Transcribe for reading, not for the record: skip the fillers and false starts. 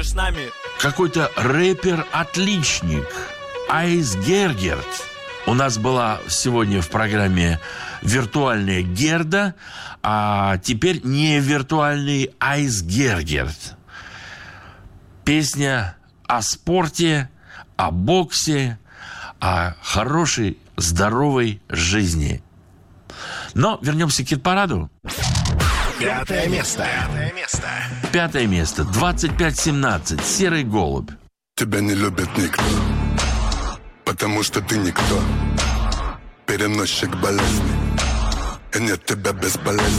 с нами. Какой-то рэпер-отличник Айс Гергерт. У нас была сегодня в программе виртуальная Герда, а теперь не виртуальный Айс Гергерт. Песня о спорте, о боксе, о хорошей, здоровой жизни. Но вернемся к хит-параду. Пятое место. Пятое место. 25-17. Серый голубь. Тебя не любит никто, потому что ты никто. Переносчик болезни, и нет тебя бесполезно.